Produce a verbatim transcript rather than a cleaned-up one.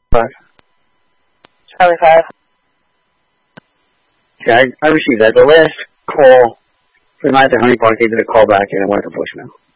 Five. Charlie five. Okay, I, I received that. The last call for night at Honey Park, they did a call back and it went to voicemail.